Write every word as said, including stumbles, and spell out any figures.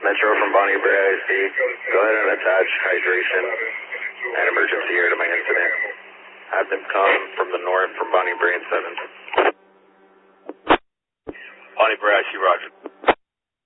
Metro from Bonnie Bray I C. Go ahead and attach hydration and emergency air to my incident. Have them come from the north from Bonnie Bray and seventh. Bonnie Bray I C, roger.